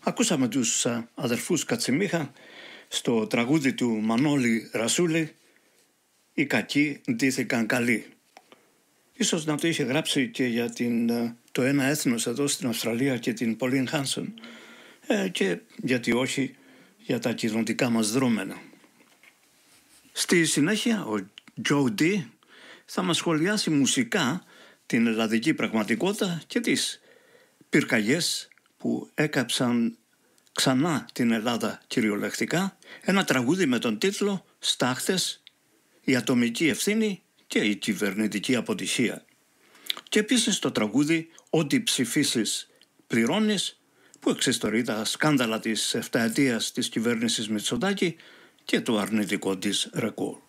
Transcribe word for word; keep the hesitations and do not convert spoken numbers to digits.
Ακούσαμε τους αδερφούς Κατσιμίχα στο τραγούδι του Μανώλη Ρασούλη «Οι κακοί ντύθηκαν καλοί». Ίσως να το είχε γράψει και για την, το ένα έθνος εδώ στην Αυστραλία και την Πολίν Χάνσον ε, και γιατί όχι για τα κοινωνικά μας δρόμενα. Στη συνέχεια ο Τζο Ντι θα μας σχολιάσει μουσικά την ελλαδική πραγματικότητα και τις πυρκαγιές που έκαψαν ξανά την Ελλάδα κυριολεκτικά, ένα τραγούδι με τον τίτλο «Στάχτες, η ατομική ευθύνη και η κυβερνητική αποτυχία». Και επίσης το τραγούδι «Ό,τι ψηφίσεις πληρώνεις», που εξιστορεί τα σκάνδαλα της εφταετίας της κυβέρνησης Μητσοτάκη και το αρνητικό της ρεκόρ.